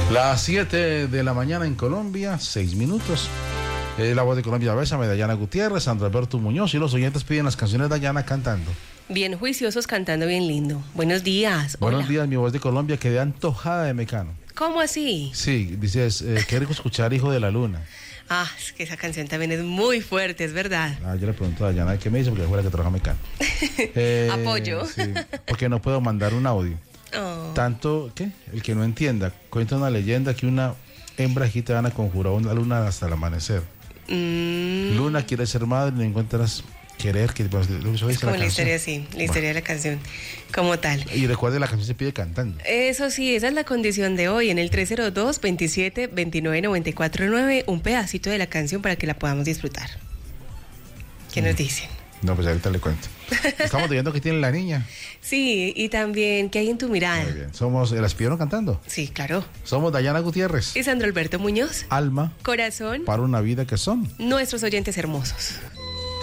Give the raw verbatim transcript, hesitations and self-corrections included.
Las siete de la mañana en Colombia, seis minutos. Eh, la voz de Colombia Bésame, Dayana Gutiérrez, Sandro Alberto Muñoz, y los oyentes piden las canciones de Dayana cantando. Bien juiciosos, cantando bien lindo. Buenos días. Buenos Hola. días, mi voz de Colombia, quedé antojada de Mecano. ¿Cómo así? Sí, dices, eh, quiero escuchar Hijo de la Luna. Ah, es que esa canción también es muy fuerte, es verdad. Ah, yo le pregunto a Dayana qué me dice, porque fuera que trabaja Mecano. Eh, Apoyo. Sí, porque no puedo mandar un audio. Oh. Tanto, ¿qué? El que no entienda, cuenta una leyenda que una hembra gitana conjuró a una luna hasta el amanecer. Mm. Luna quiere ser madre, no encuentras querer, que pues, eso Es dice como la la canción. historia, sí, la historia de la canción, como tal. Y recuerde, la canción se pide cantando. Eso sí, esa es la condición de hoy, en el tres cero dos, veintisiete, veintinueve, noventa y cuatro nueve, un pedacito de la canción para que la podamos disfrutar. ¿Qué nos dicen? No, pues ahorita le cuento. Estamos viendo que tiene la niña. Sí, y también, ¿qué hay en tu mirada? Muy bien. Somos, ¿la espidieron cantando? Sí, claro. Somos Dayana Gutiérrez. Y Sandro Alberto Muñoz. Alma Corazón. para una vida que son. Nuestros oyentes hermosos.